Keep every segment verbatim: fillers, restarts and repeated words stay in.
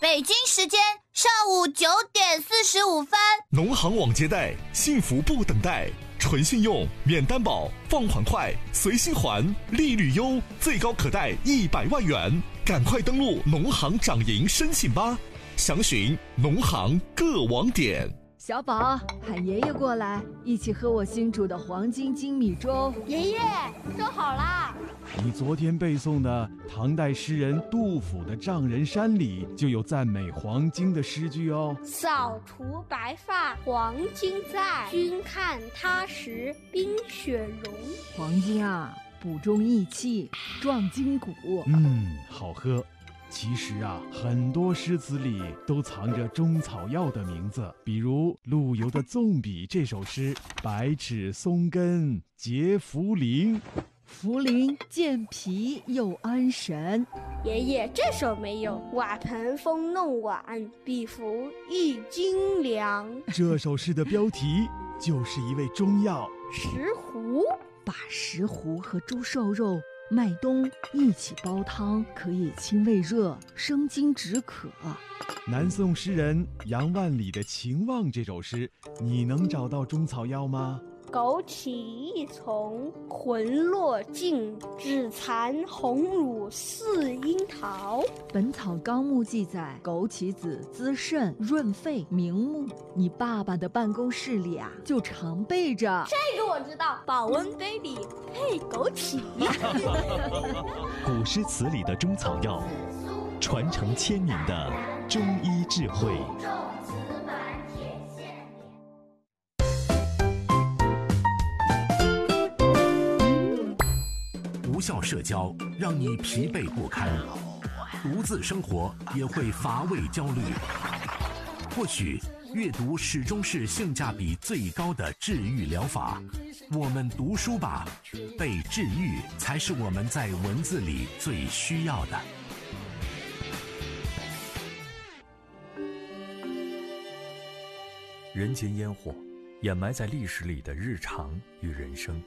北京时间上午九点四十五分。 农行网接待，幸福不等待，纯信用，免担保，放款快，随心还，利率优，最高可贷一百万元。赶快登录农行掌银申请吧，详询农行各网点。 小宝，喊爷爷过来，一起喝我新煮的黄金精米粥。 爷爷，粥好啦！ 你昨天背诵的唐代诗人杜甫的《丈人山》里就有赞美黄金的诗句哦。 扫除白发黄金在，君看他时冰雪融。 黄金啊，补中益气，壮筋骨。 嗯，好喝。其实啊，很多诗词里都藏着中草药的名字，比如陆游的《纵笔》这首诗，百尺松根结茯苓， 茯苓健脾又安神。 爷爷，这首没有。瓦盆风弄碗，比服一斤粮。 这首诗的标题就是一味中药石斛。 把石斛和猪瘦肉、麦冬一起煲汤，可以清胃热、生津止渴。 南宋诗人杨万里的《情望》这首诗，你能找到中草药吗？ 枸杞一丛，魂落尽，只残红乳似樱桃。 本草纲目记载，枸杞子滋肾润肺明目。你爸爸的办公室里啊，就常备着。 这个我知道，保温杯里配枸杞。 古诗词里的中草药，传承千年的中医智慧。 无效社交让你疲惫不堪，独自生活也会乏味焦虑。或许阅读始终是性价比最高的治愈疗法。我们读书吧，被治愈才是我们在文字里最需要的。 人间烟火，掩埋在历史里的日常与人生。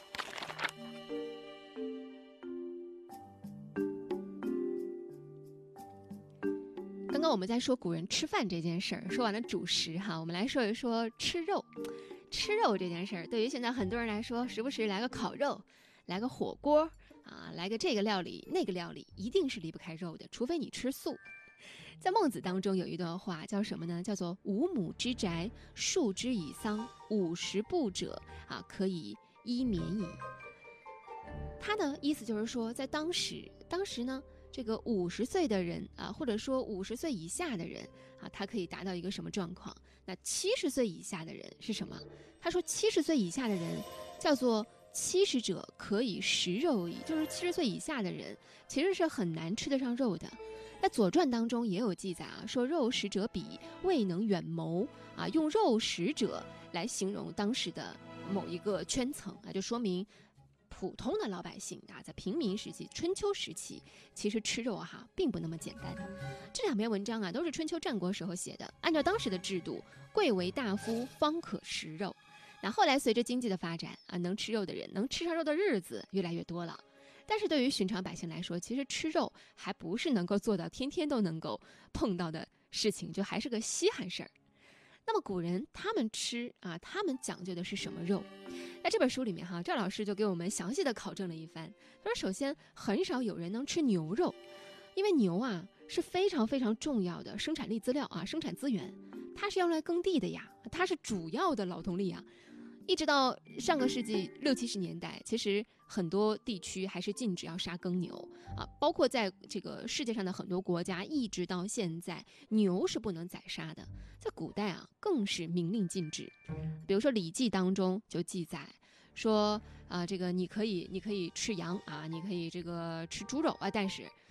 刚刚我们在说古人吃饭这件事儿，说完了主食哈，我们来说一说吃肉。吃肉这件事儿，对于现在很多人来说，时不时来个烤肉，来个火锅啊，来个这个料理那个料理，一定是离不开肉的，除非你吃素。在孟子当中有一段话叫什么呢？叫做五亩之宅，数之以桑，五十步者啊，可以衣眠矣。他的意思就是说，在当时，当时呢，这个五十岁的人啊，或者说五十岁以下的人啊，他可以达到一个什么状况？那七十岁以下的人是什么？他说七十岁以下的人叫做七十者可以食肉矣，就是七十岁以下的人其实是很难吃得上肉的。在《左传》当中也有记载啊，说肉食者鄙，未能远谋啊，用肉食者来形容当时的某一个圈层啊，就说明普通的老百姓啊，在平民时期、春秋时期，其实吃肉哈并不那么简单。这两篇文章啊，都是春秋战国时候写的。按照当时的制度，贵为大夫方可食肉。那后来随着经济的发展啊，能吃肉的人、能吃上肉的日子越来越多了。但是对于寻常百姓来说，其实吃肉还不是能够做到天天都能够碰到的事情，就还是个稀罕事儿。那么古人他们吃啊，他们讲究的是什么肉？在这本书里面哈，赵老师就给我们详细的考证了一番。他说，首先很少有人能吃牛肉，因为牛啊是非常非常重要的生产力资料啊，生产资源，它是要来耕地的呀，它是主要的劳动力啊。一直到上个世纪六七十年代，其实很多地区还是禁止要杀耕牛啊，包括在这个世界上的很多国家，一直到现在，牛是不能宰杀的。在古代啊，更是明令禁止。比如说《礼记》当中就记载说，啊、呃，这个你可以你可以吃羊啊，你可以这个吃猪肉啊，但是